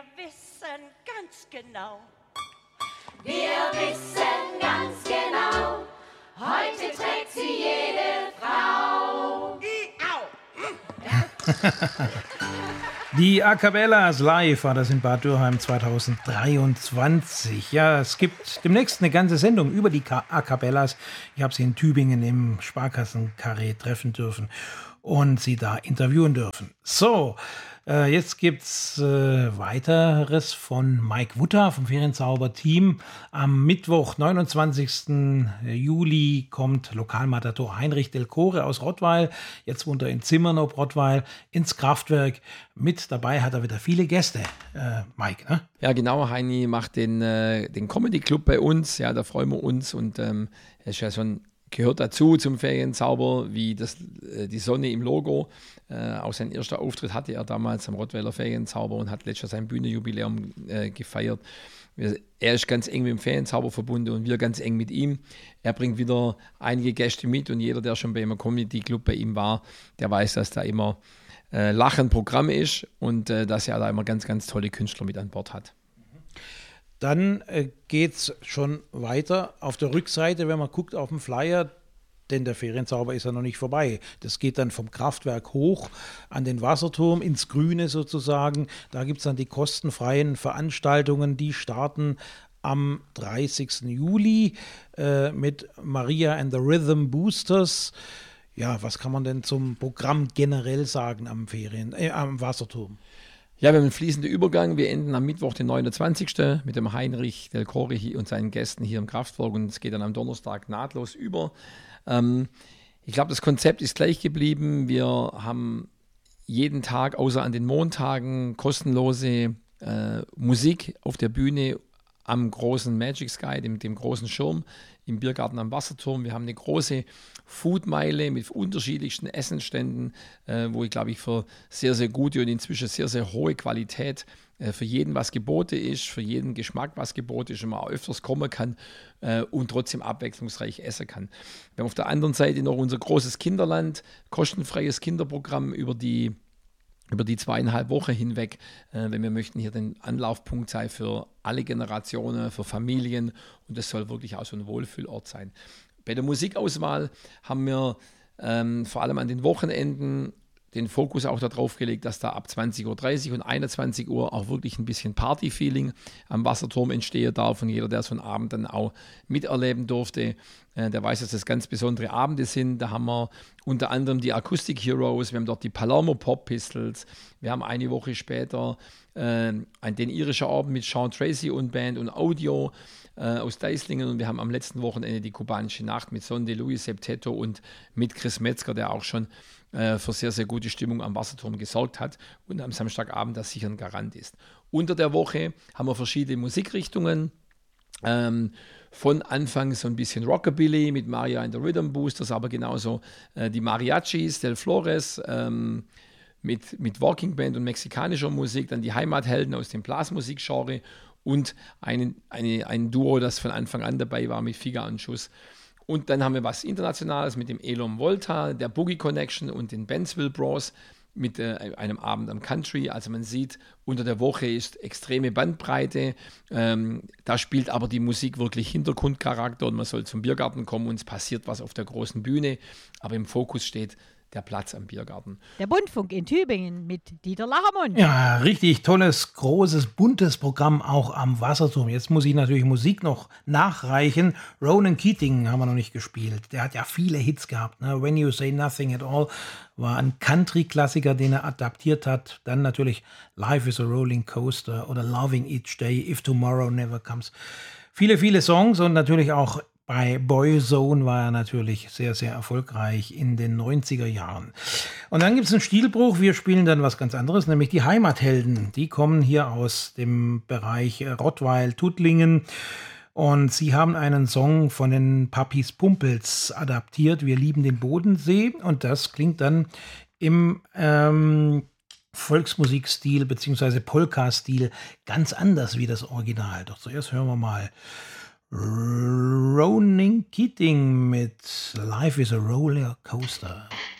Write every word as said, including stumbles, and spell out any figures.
wissen ganz genau. Wir wissen ganz genau, heute trägt sie jede Frau. Die A Cappellas live war das in Bad Dürheim zweitausenddreiundzwanzig. Ja, es gibt demnächst eine ganze Sendung über die A Cappellas. Ich habe sie in Tübingen im Sparkassenkarree treffen dürfen und sie da interviewen dürfen. So, äh, jetzt gibt's äh, weiteres von Mike Wutter vom Ferienzauber-Team. Am Mittwoch, neunundzwanzigsten Juli, kommt Lokalmatador Heinrich Delcore aus Rottweil. Jetzt wohnt er in Zimmern ob Rottweil ins Kraftwerk. Mit dabei hat er wieder viele Gäste, äh, Mike, ne? Ja, genau. Heini macht den, äh, den Comedy Club bei uns. Ja, da freuen wir uns. Und ähm, er ist ja so ein gehört dazu zum Ferienzauber, wie das, äh, die Sonne im Logo. Äh, auch sein erster Auftritt hatte er damals am Rottweiler Ferienzauber und hat letztes Jahr sein Bühnenjubiläum äh, gefeiert. Wir, er ist ganz eng mit dem Ferienzauber verbunden und wir ganz eng mit ihm. Er bringt wieder einige Gäste mit und jeder, der schon bei einem Comedy Club bei ihm war, der weiß, dass da immer äh, Lachen Programm ist und äh, dass er da immer ganz, ganz tolle Künstler mit an Bord hat. Dann äh, geht es schon weiter auf der Rückseite, wenn man guckt auf den Flyer, denn der Ferienzauber ist ja noch nicht vorbei. Das geht dann vom Kraftwerk hoch an den Wasserturm ins Grüne sozusagen. Da gibt es dann die kostenfreien Veranstaltungen, die starten am dreißigsten Juli äh, mit Maria and the Rhythm Boosters. Ja, was kann man denn zum Programm generell sagen am Ferien, äh, am Wasserturm? Ja, wir haben einen fließenden Übergang. Wir enden am Mittwoch, den neunundzwanzigsten mit dem Heinrich Delcore und seinen Gästen hier im Kraftwerk und es geht dann am Donnerstag nahtlos über. Ähm, ich glaube, das Konzept ist gleich geblieben. Wir haben jeden Tag, außer an den Montagen, kostenlose äh, Musik auf der Bühne am großen Magic Sky, dem, dem großen Schirm im Biergarten am Wasserturm. Wir haben eine große Foodmeile mit unterschiedlichsten Essensständen, äh, wo ich glaube ich für sehr, sehr gute und inzwischen sehr, sehr hohe Qualität äh, für jeden was geboten ist, für jeden Geschmack was geboten ist und man auch öfters kommen kann äh, und trotzdem abwechslungsreich essen kann. Wir haben auf der anderen Seite noch unser großes Kinderland, kostenfreies Kinderprogramm über die über die zweieinhalb Wochen hinweg, äh, wenn wir möchten, hier den Anlaufpunkt sein für alle Generationen, für Familien und das soll wirklich auch so ein Wohlfühlort sein. Bei der Musikauswahl haben wir ähm, vor allem an den Wochenenden den Fokus auch darauf gelegt, dass da ab zwanzig Uhr dreißig und einundzwanzig Uhr auch wirklich ein bisschen Party-Feeling am Wasserturm entstehen darf und jeder, der so einen Abend dann auch miterleben durfte, äh, der weiß, dass das ganz besondere Abende sind. Da haben wir unter anderem die Acoustic Heroes, wir haben dort die Palermo Pop Pistols, wir haben eine Woche später äh, den irischen Abend mit Sean Tracy und Band und Audio äh, aus Deislingen und wir haben am letzten Wochenende die kubanische Nacht mit Sonde Luis Septetto und mit Chris Metzger, der auch schon äh, für sehr, sehr gute Stimmung am Wasserturm gesorgt hat und am Samstagabend das sicher ein Garant ist. Unter der Woche haben wir verschiedene Musikrichtungen, ähm, von Anfang so ein bisschen Rockabilly mit Maria and the Rhythm Boosters, aber genauso äh, die Mariachis, Del Flores, ähm, mit, mit Walking Band und mexikanischer Musik, dann die Heimathelden aus dem Blasmusikgenre und ein, eine, ein Duo, das von Anfang an dabei war mit Figa und Schuss. Und dann haben wir was Internationales mit dem Elom Volta, der Boogie Connection und den Bensville Bros mit äh, einem Abend am Country. Also man sieht, unter der Woche ist extreme Bandbreite. Ähm, da spielt aber die Musik wirklich Hintergrundcharakter und man soll zum Biergarten kommen und es passiert was auf der großen Bühne. Aber im Fokus steht der Platz am Biergarten. Der Bundfunk in Tübingen mit Dieter Lachermund. Ja, richtig tolles, großes, buntes Programm auch am Wasserturm. Jetzt muss ich natürlich Musik noch nachreichen. Ronan Keating haben wir noch nicht gespielt. Der hat ja viele Hits gehabt. Ne? When You Say Nothing at All war ein Country-Klassiker, den er adaptiert hat. Dann natürlich Life is a Rolling Coaster oder Loving Each Day, If Tomorrow Never Comes. Viele, viele Songs und natürlich auch bei Boyzone war er natürlich sehr, sehr erfolgreich in den neunziger Jahren. Und dann gibt es einen Stilbruch. Wir spielen dann was ganz anderes, nämlich die Heimathelden. Die kommen hier aus dem Bereich Rottweil, Tuttlingen. Und sie haben einen Song von den Papis Pumpels adaptiert. Wir lieben den Bodensee. Und das klingt dann im ähm, Volksmusikstil bzw. Polka-Stil ganz anders wie das Original. Doch zuerst hören wir mal Ronan Keating mit Life is a Roller Coaster.